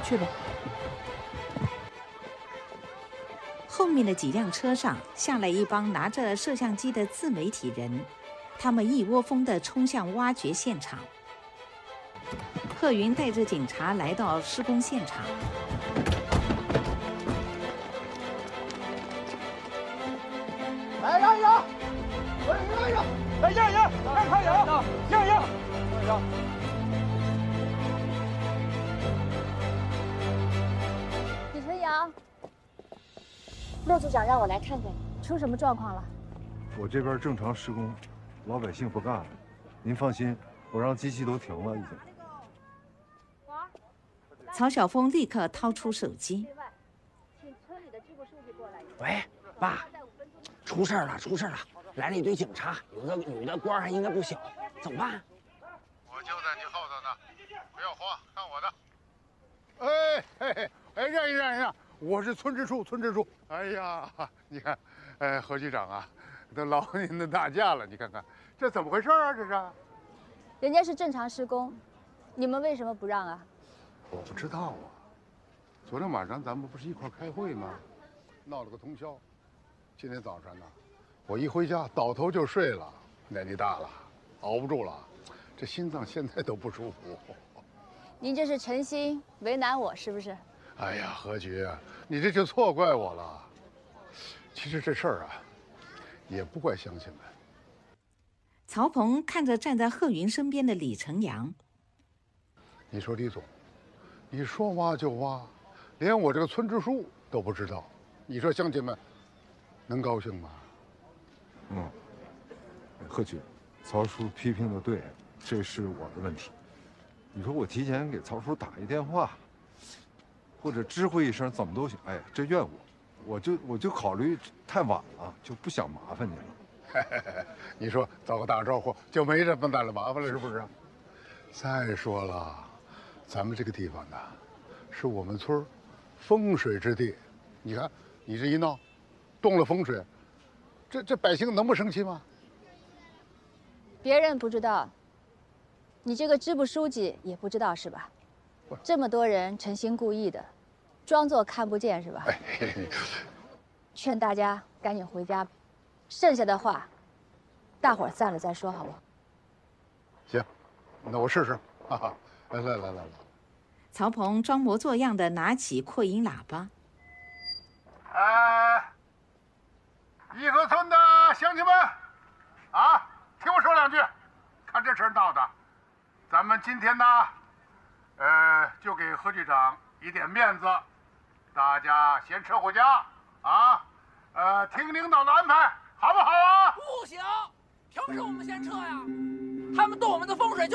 去吧。后面的几辆车上下来一帮拿着摄像机的自媒体人，他们一窝蜂地冲向挖掘现场。贺云带着警察来到施工现场。 来，让一让，让一让，来让一让，让开点，让一让，让一让。 李晨阳，骆组长让我来看看，出什么状况了？ 我这边正常施工，老百姓不干了。您放心，我让机器都停了，已经。 曹晓峰立刻掏出手机。 喂，爸，出事了，出事了！来了一堆警察，有个女的，官还应该不小，怎么办？ 我就在你后头呢，不要慌，看我的。哎，让一让，我是村支书。哎呀，你看，何局长啊，都劳您的大驾了，你看看这怎么回事啊？这是？ 人家是正常施工，你们为什么不让啊？ 我不知道啊。昨天晚上咱们不是一块开会吗？闹了个通宵。今天早上呢，我一回家倒头就睡了，年纪大了，熬不住了，这心脏现在都不舒服。 您这是诚心为难我，是不是？ 哎呀，何局，你这就错怪我了。其实这事儿啊，也不怪乡亲们。 曹鹏看着站在贺云身边的李成阳， 你说李总，你说挖就挖，连我这个村支书都不知道，你说乡亲们能高兴吗？ 贺局，曹叔批评的对，这是我的问题。你说我提前给曹叔打一电话，或者知会一声，怎么都行。哎呀，这怨我就考虑太晚了，就不想麻烦您了。 你说早个打招呼就没这么大的麻烦了，是不是？再说了，咱们这个地方呢，是我们村风水之地。你看，你这一闹，动了风水，这百姓能不生气吗？ 别人不知道，你这个支部书记也不知道是吧？这么多人诚心故意的，装作看不见是吧？劝大家赶紧回家，剩下的话，大伙儿散了再说，好不好？ 行，那我试试。来。 曹鹏装模作样的拿起扩音喇叭。 颐和村的乡亲们，啊，听我说两句。看这事儿闹的，咱们今天呢，就给何局长一点面子，大家先撤回家啊，听领导的安排，好不好啊？ 不行，凭什么我们先撤呀？他们动我们的风水就